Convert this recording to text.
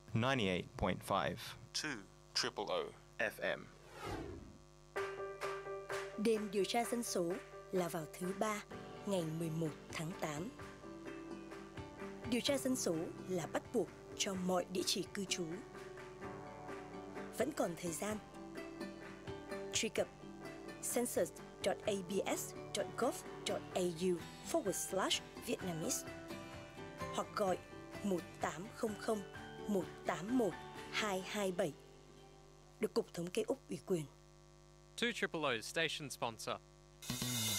98.5 200 FM. Đêm điều tra dân số là vào thứ Ba, ngày 11 tháng 8. Điều tra dân số là bắt buộc cho mọi địa chỉ cư trú. Vẫn còn thời gian. Truy cập census.abs.gov.au/Vietnamese hoặc gọi 1800 181 227 được Cục Thống kê Úc ủy quyền. 200 station sponsor.